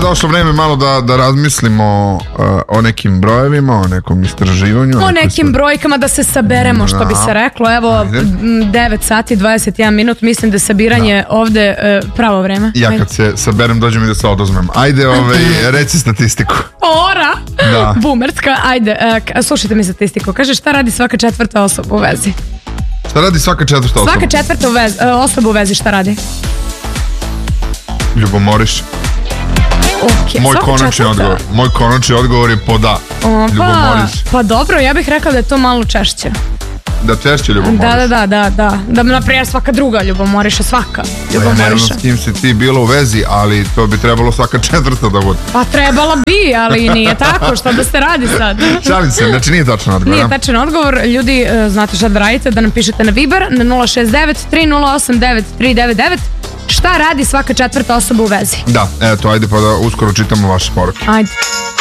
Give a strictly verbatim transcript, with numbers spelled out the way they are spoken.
došlo vreme malo da, da razmislimo uh, o nekim brojevima, o nekom istraživanju. O nekim brojkama da se saberemo, što bi se reklo. Evo, ajde. devet sati, dvadeset jedan minut, mislim da je sabiranje da. ovde uh, pravo vreme. Ja kad ajde. se saberem, dođem i da se odozmem. Ajde, ovaj, reci statistiku. Ora, da. Bumerska, ajde, uh, slušajte mi statistiku. Kaže, šta radi svaka četvrta osoba u vezi? Šta radi svaka četvrta osoba? Svaka četvrta vez, uh, osoba u vezi šta radi? Ljubomoriš. Okay, moj konačni odgovor. Moj konačni odgovor je po da. O, pa, pa dobro, ja bih rekla da je to malo češće. Da češće ljubomoriš? Da, da, da, da, da. Da mi naprijed svaka druga ljubomoriša, svaka ljubomoriša. Ja ne znam s kim si ti bila u vezi, ali to bi trebalo svaka četvrta da bude. Pa trebala bi, ali nije tako, šta da se radi sad? Šalim se, znači nije tačan odgovor. Nije tačan odgovor, ljudi, znate šta da radite, da nam pišete na Viber na nula šest devet tri nula osam devet tri devet devet. Šta radi svaka četvrta osoba u vezi? Da, eto, ajde pa da uskoro čitamo vaše poruke. Ajde.